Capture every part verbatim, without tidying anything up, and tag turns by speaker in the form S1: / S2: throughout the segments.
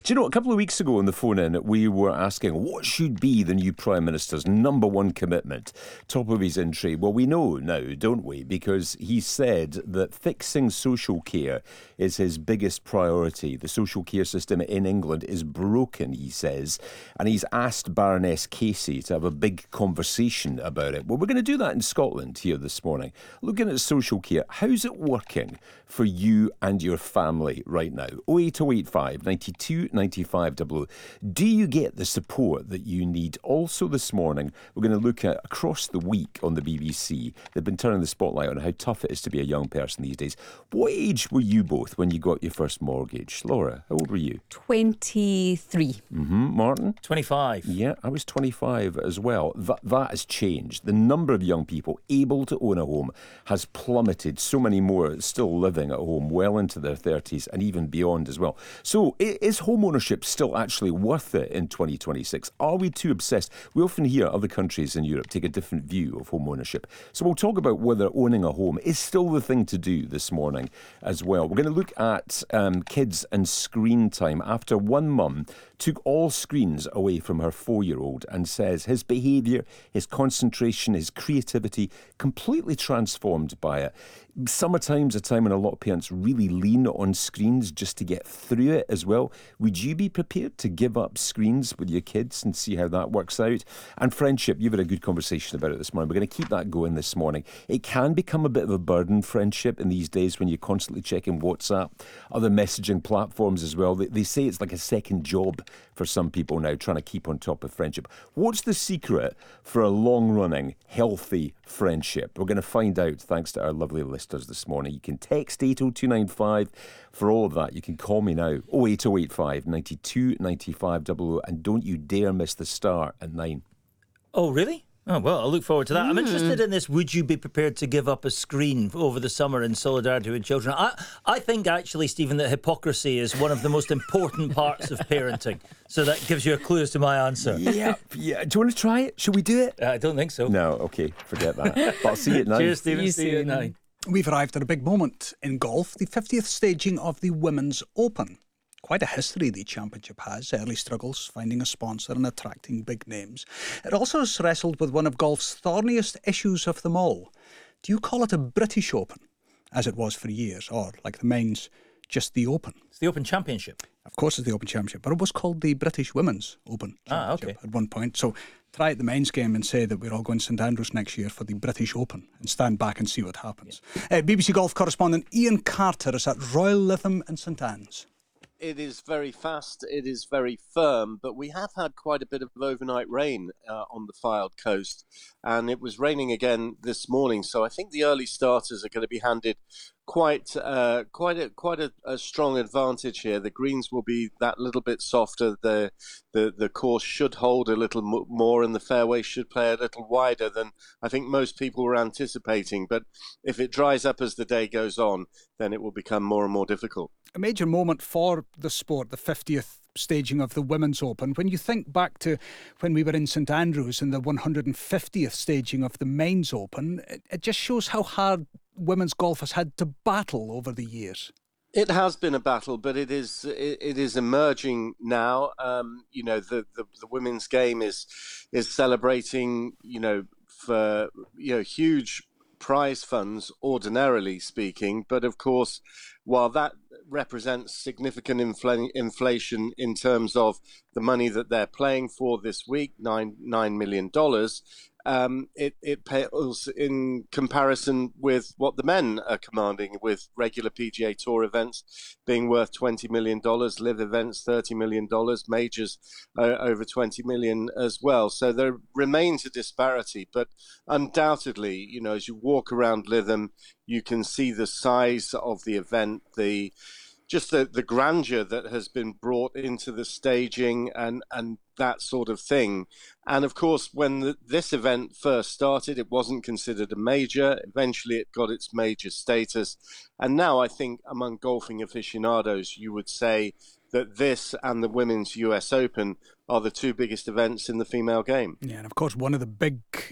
S1: Do you know, a couple of weeks ago on the phone-in, we were asking what should be the new Prime Minister's number one commitment, top of his in trade. Well, we know now, don't we? Because he said that fixing social care is his biggest priority. The social care system in England is broken, he says, and he's asked Baroness Casey to have a big conversation about it. Well, we're going to do that in Scotland here this morning. Looking at social care, how's it working for you and your family right now? oh eight oh eight five, ninety-two, ninety-five double oh. Do you get the support that you need? Also this morning, we're going to look at across the week on the B B C. They've been turning the spotlight on how tough it is to be a young person these days. What age were you both when you got your first mortgage? Laura, how old were you?
S2: twenty-three.
S1: Mm-hmm. Martin?
S3: twenty-five.
S1: Yeah, I was twenty-five as well. That, that has changed. The number of young people able to own a home has plummeted. So many more still living at home well into their thirties and even beyond as well. So is home ownership still actually worth it in twenty twenty-six? Are we too obsessed? We often hear other countries in Europe take a different view of home ownership. So we'll talk about whether owning a home is still the thing to do this morning as well. We're going to look at um, kids and screen time after one mum took all screens away from her four-year-old and says his behaviour, his concentration, his creativity completely transformed by it. Summertime's a time when a lot of parents really lean on screens just to get through it as well. Would you be prepared to give up screens with your kids and see how that works out? And friendship, you've had a good conversation about it this morning. We're going to keep that going this morning. It can become a bit of a burden, friendship, in these days when you're constantly checking WhatsApp, other messaging platforms as well. They, they say it's like a second job for some people now, trying to keep on top of friendship. What's the secret for a long-running, healthy friendship? We're going to find out thanks to our lovely listeners this morning. You can text eight oh two nine five for all of that. You can call me now, oh eight oh eight five, ninety-two, ninety-five double oh, and don't you dare miss the star at nine.
S3: Oh, really? Oh, well, I'll look forward to that. Mm. I'm interested in this. Would you be prepared to give up a screen over the summer in solidarity with children? I, I think, actually, Stephen, that hypocrisy is one of the most important parts of parenting. So that gives you a clue as to my answer.
S1: Yep. Yeah. Do you want to try it? Should we do it?
S3: Uh, I don't think so.
S1: No, OK. Forget that. But I'll see you at nine.
S3: Cheers, Stephen.
S2: You
S3: see
S2: see
S3: you
S2: it
S3: at nine.
S4: We've arrived at a big moment in golf, the fiftieth staging of the Women's Open. Quite a history the championship has, early struggles, finding a sponsor and attracting big names. It also has wrestled with one of golf's thorniest issues of them all. Do you call it a British Open, as it was for years, or, like the men's, just the Open?
S3: It's the Open Championship.
S4: Of course it's the Open Championship, but it was called the British Women's Open Championship
S3: ah, okay.
S4: at one point. So try at the men's game and say that we're all going to St Andrews next year for the British Open and stand back and see what happens. Yeah. Uh, B B C Golf correspondent Ian Carter is at Royal Lytham in St Anne's.
S5: It is very fast, it is very firm, but we have had quite a bit of overnight rain uh, on the Fylde coast, and it was raining again this morning, so I think the early starters are going to be handed quite uh, quite a quite a, a strong advantage here. The greens will be that little bit softer, the the, the course should hold a little m- more, and the fairway should play a little wider than I think most people were anticipating, but if it dries up as the day goes on, then it will become more and more difficult.
S4: A major moment for the sport, the fiftieth staging of the Women's Open. When you think back to when we were in St Andrews in the one hundred fiftieth staging of the Men's Open, it, it just shows how hard women's golf has had to battle over the years.
S5: It has been a battle, but it is it, it is emerging now. Um, you know, the, the, the women's game is is celebrating, you know, for you know huge prize funds, ordinarily speaking, but of course, while that represents significant infl- inflation in terms of the money that they're playing for this week, nine nine million dollars. Um, it, it pales in comparison with what the men are commanding, with regular P G A Tour events being worth twenty million dollars, live events thirty million dollars, majors uh, over twenty million dollars as well. So there remains a disparity, but undoubtedly, you know, as you walk around Lytham, you can see the size of the event, the just the, the grandeur that has been brought into the staging and, and that sort of thing. And of course, when the, this event first started, it wasn't considered a major. Eventually, it got its major status. And now I think among golfing aficionados, you would say that this and the Women's U S Open are the two biggest events in the female game.
S4: Yeah, and of course, one of the big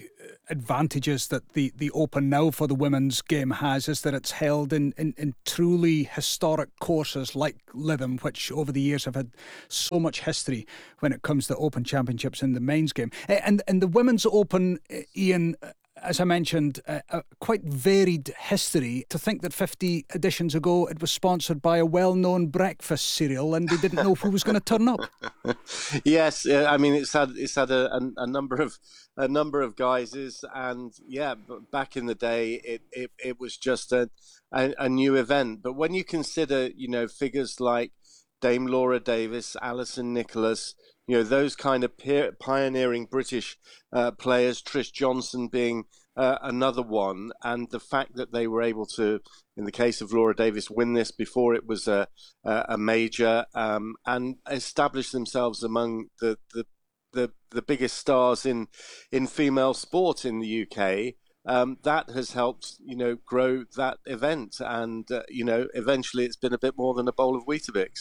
S4: advantages that the, the Open now for the women's game has is that it's held in, in, in truly historic courses like Lytham, which over the years have had so much history when it comes to Open Championships in the men's game. And, and the Women's Open, Ian, as I mentioned, uh, a quite varied history. To think that fifty editions ago it was sponsored by a well-known breakfast cereal and they didn't know who was going to turn up.
S5: Yes, I mean it's had it's had a, a, a number of a number of guises, and yeah, back in the day it, it, it was just a, a a new event. But when you consider, you know, figures like Dame Laura Davis, Alison Nicholas, you know, those kind of peer, pioneering British uh, players, Trish Johnson being uh, another one, and the fact that they were able to, in the case of Laura Davis, win this before it was a, a major, um, and establish themselves among the, the, the, the biggest stars in, in female sport in the U K. Um, that has helped, you know, grow that event, and uh, you know, eventually it's been a bit more than a bowl of Weetabix.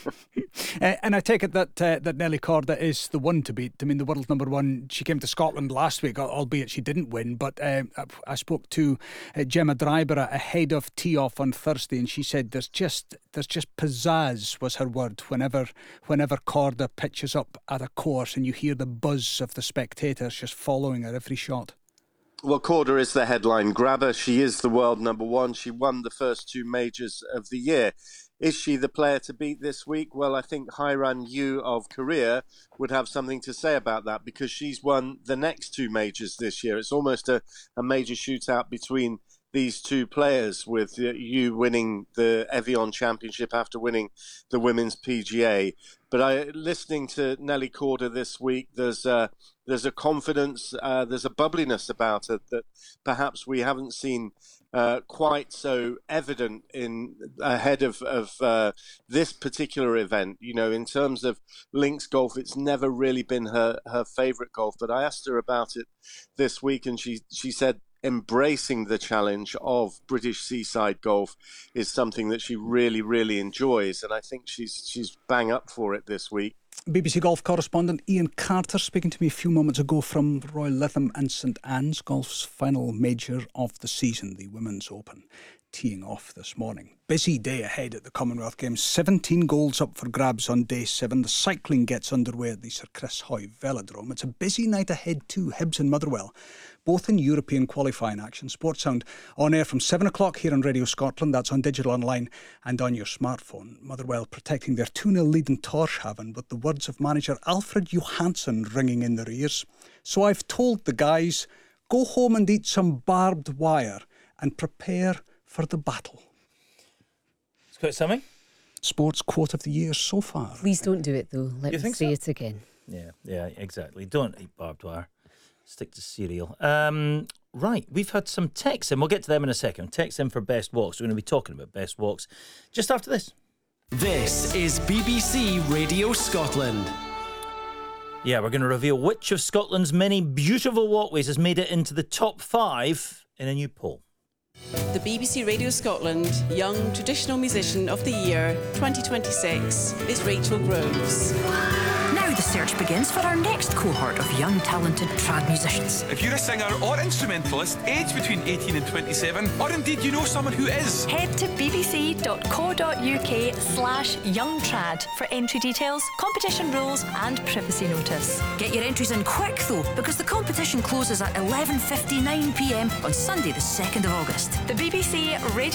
S4: uh, and I take it that uh, that Nelly Korda is the one to beat. I mean, the world number one. She came to Scotland last week, albeit she didn't win. But uh, I spoke to uh, Gemma Dryborough ahead of tee-off on Thursday, and she said there's just there's just pizzazz was her word. Whenever whenever Korda pitches up at a course, and you hear the buzz of the spectators just following her every shot.
S5: Well, Korda is the headline grabber. She is the world number one. She won the first two majors of the year. Is she the player to beat this week? Well, I think Hairan Yu of Korea would have something to say about that, because she's won the next two majors this year. It's almost a, a major shootout between these two players, with Yu winning the Evian Championship after winning the Women's P G A. But I, listening to Nelly Korda this week, there's a, there's a confidence, uh, there's a bubbliness about it that perhaps we haven't seen uh, quite so evident in ahead of, of uh, this particular event. You know, in terms of links golf, it's never really been her, her favourite golf. But I asked her about it this week, and she, she said embracing the challenge of British seaside golf is something that she really, really enjoys, and I think she's she's bang up for it this week.
S4: B B C Golf correspondent Ian Carter speaking to me a few moments ago from Royal Lytham and St Anne's, golf's final major of the season, the Women's Open, teeing off this morning. Busy day ahead at the Commonwealth Games. seventeen golds up for grabs on day seven. The cycling gets underway at the Sir Chris Hoy Velodrome. It's a busy night ahead too. Hibs and Motherwell, both in European qualifying action. Sportsound on air from seven o'clock here on Radio Scotland. That's on digital, online and on your smartphone. Motherwell protecting their two nil lead in Tórshavn, with the words of manager Alfred Johansson ringing in their ears. So I've told the guys, go home and eat some barbed wire and prepare for the battle.
S3: It's quite something.
S4: Sports quote of the year so far.
S2: Please don't do it though. Let
S3: You
S2: me
S3: think
S2: say
S3: so?
S2: it again.
S3: Yeah, yeah, exactly. Don't eat barbed wire. Stick to cereal. Um, right, we've had some texts, and we'll get to them in a second. Text in for best walks. We're going to be talking about best walks just after this.
S6: This is B B C Radio Scotland.
S3: Yeah, we're going to reveal which of Scotland's many beautiful walkways has made it into the top five in a new poll.
S7: The B B C Radio Scotland Young Traditional Musician of the Year twenty twenty-six is Rachel Groves.
S8: Now the search begins for our next cohort of young talented trad musicians.
S9: If you're a singer or instrumentalist aged between eighteen and twenty-seven, or indeed you know someone who is,
S10: head to bbc.co.uk slash youngtrad for entry details, competition rules and privacy notice.
S8: Get your entries in quick though, because the competition closes at eleven fifty-nine p m on Sunday the second of August.
S10: The B B C Radio